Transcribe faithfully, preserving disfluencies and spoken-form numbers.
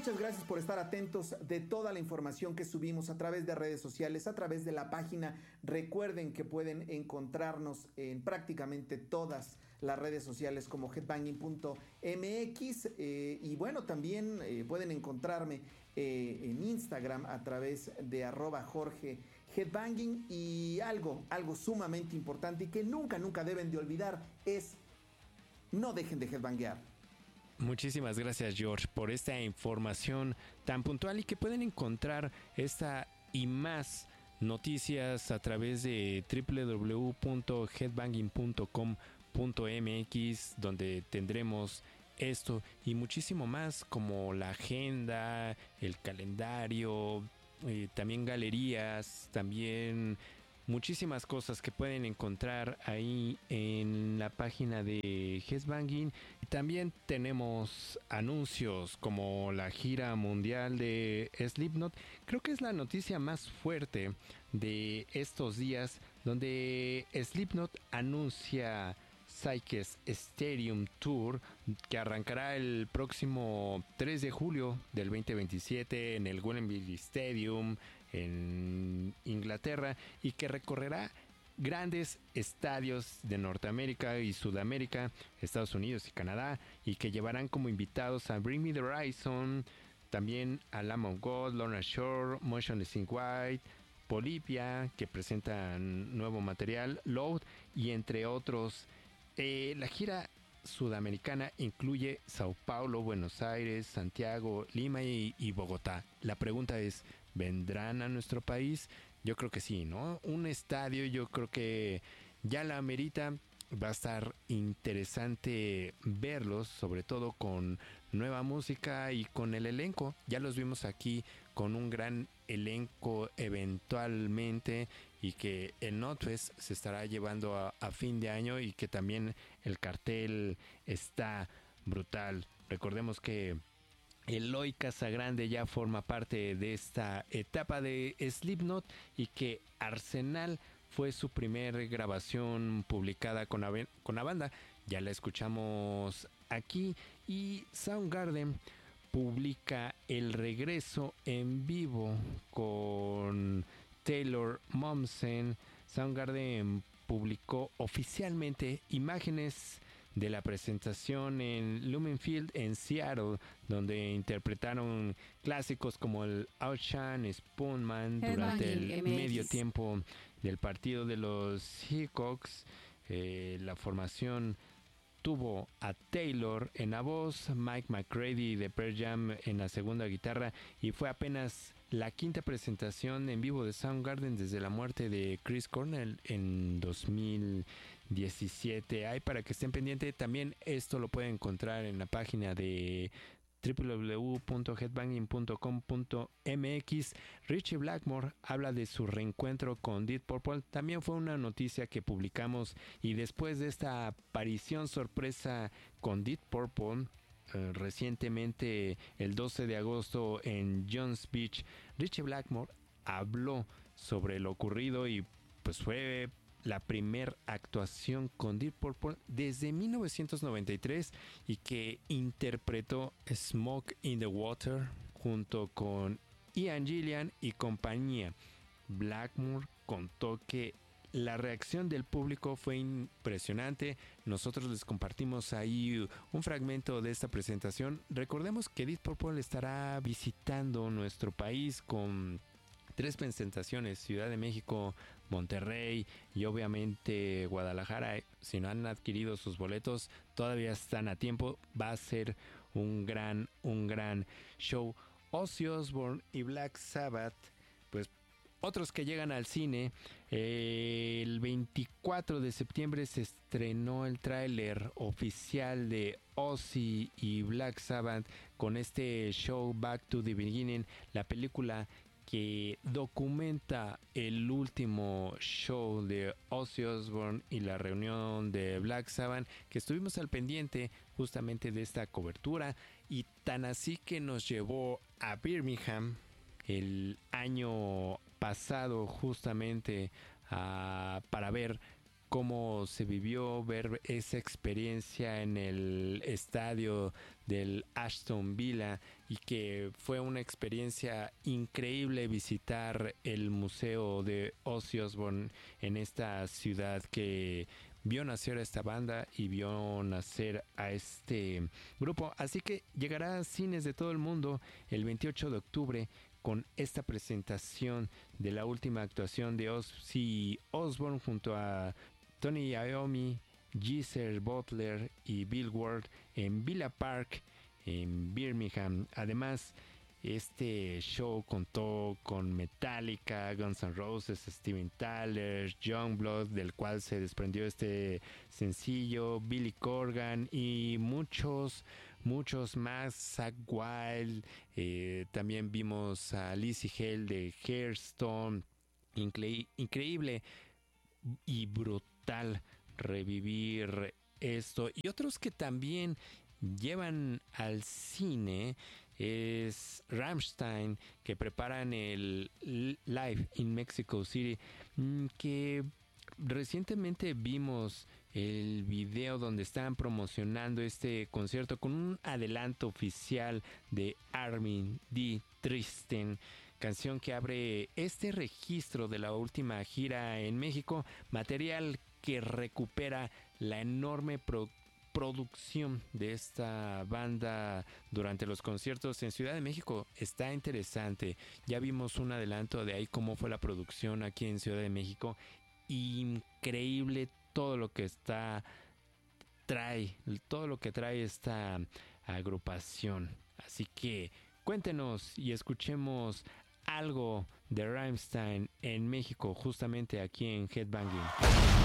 muchas gracias por estar atentos de toda la información que subimos a través de redes sociales, a través de la página. Recuerden que pueden encontrarnos en prácticamente todas las redes sociales como headbanging punto m x eh, y bueno, también eh, pueden encontrarme eh, en Instagram a través de arroba Jorge Headbanging. Y algo, algo sumamente importante y que nunca, nunca deben de olvidar es: no dejen de headbanguear. Muchísimas gracias, George, por esta información tan puntual y que pueden encontrar esta y más noticias a través de doble u doble u doble u punto headbanging punto com punto m x, donde tendremos esto y muchísimo más, como la agenda, el calendario, eh, también galerías, también muchísimas cosas que pueden encontrar ahí en la página de Headbanging. También tenemos anuncios como la gira mundial de Slipknot. Creo que es la noticia más fuerte de estos días, donde Slipknot anuncia Psyches Stadium Tour, que arrancará el próximo tres de julio del veinte veintisiete en el Wembley Stadium en Inglaterra, y que recorrerá grandes estadios de Norteamérica y Sudamérica, Estados Unidos y Canadá, y que llevarán como invitados a Bring Me the Horizon, también a Lamb of God, Lorna Shore, Motionless in White, Polyphia, que presentan nuevo material, Load, y entre otros. Eh, la gira sudamericana incluye Sao Paulo, Buenos Aires, Santiago, Lima y, y Bogotá. La pregunta es, ¿vendrán a nuestro país? Yo creo que sí, ¿no? Un estadio, yo creo que ya la amerita. Va a estar interesante verlos, sobre todo con nueva música y con el elenco. Ya los vimos aquí con un gran elenco eventualmente, y que el Notfest se estará llevando a, a fin de año, y que también el cartel está brutal. Recordemos que Eloy Casagrande ya forma parte de esta etapa de Slipknot, y que Arsenal fue su primer grabación publicada con la, con la banda. Ya la escuchamos aquí. Y Soundgarden publica el regreso en vivo con Taylor Momsen. Soundgarden publicó oficialmente imágenes de la presentación en Lumen Field en Seattle, donde interpretaron clásicos como el Outshine Spoonman durante el medio tiempo del partido de los Seahawks. Eh, la formación tuvo a Taylor en la voz, Mike McCready de Pearl Jam en la segunda guitarra, y fue apenas la quinta presentación en vivo de Soundgarden desde la muerte de Chris Cornell en dos mil diecisiete. Hay para que estén pendientes. También esto lo pueden encontrar en la página de doble u doble u doble u punto headbanging punto com punto m x. Richie Blackmore habla de su reencuentro con Deep Purple. También fue una noticia que publicamos, y después de esta aparición sorpresa con Deep Purple eh, recientemente el doce de agosto en Jones Beach, Richie Blackmore habló sobre lo ocurrido, y pues fue la primera actuación con Deep Purple desde mil novecientos noventa y tres, y que interpretó Smoke in the Water junto con Ian Gillan y compañía. Blackmore contó que la reacción del público fue impresionante. Nosotros les compartimos ahí un fragmento de esta presentación. Recordemos que Deep Purple estará visitando nuestro país con tres presentaciones: Ciudad de México, Monterrey y obviamente Guadalajara. Si no han adquirido sus boletos, todavía están a tiempo. Va a ser un gran, un gran show. Ozzy Osbourne y Black Sabbath, pues otros que llegan al cine. Eh, el veinticuatro de septiembre se estrenó el tráiler oficial de Ozzy y Black Sabbath con este show Back to the Beginning, la película que documenta el último show de Ozzy Osbourne y la reunión de Black Sabbath, que estuvimos al pendiente justamente de esta cobertura, y tan así que nos llevó a Birmingham el año pasado justamente uh, para ver cómo se vivió, ver esa experiencia en el estadio del Aston Villa, y que fue una experiencia increíble visitar el museo de Ozzy Osbourne en esta ciudad que vio nacer a esta banda y vio nacer a este grupo. Así que llegará a cines de todo el mundo el veintiocho de octubre con esta presentación de la última actuación de Ozzy Osbourne junto a Tony Iommi, Geezer Butler y Bill Ward en Villa Park en Birmingham. Además, este show contó con Metallica, Guns N' Roses, Steven Tyler, Youngblood, del cual se desprendió este sencillo, Billy Corgan y muchos, muchos más, Zakk Wylde. Eh, también vimos a Lizzie Hale de Hairstone. Incre- increíble y brutal revivir esto. Y otros que también llevan al cine es Rammstein, que preparan el Live in Mexico City, que recientemente vimos el video donde estaban promocionando este concierto con un adelanto oficial de Armin Die Tristen, canción que abre este registro de la última gira en México, material que recupera la enorme producción producción de esta banda durante los conciertos en Ciudad de México. Está interesante. Ya vimos un adelanto de ahí cómo fue la producción aquí en Ciudad de México. Increíble todo lo que está trae, todo lo que trae esta agrupación. Así que cuéntenos y escuchemos algo de Rammstein en México, justamente aquí en Headbanging.